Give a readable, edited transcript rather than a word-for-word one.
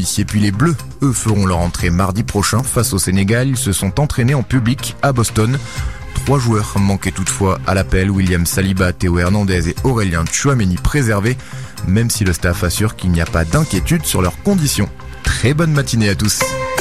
nuit. Et puis les Bleus, eux, feront leur entrée mardi prochain face au Sénégal. Ils se sont entraînés en public à Boston. 3 joueurs manquaient toutefois à l'appel, William Saliba, Théo Hernandez et Aurélien Tchouaméni préservés, même si le staff assure qu'il n'y a pas d'inquiétude sur leurs conditions. Très bonne matinée à tous.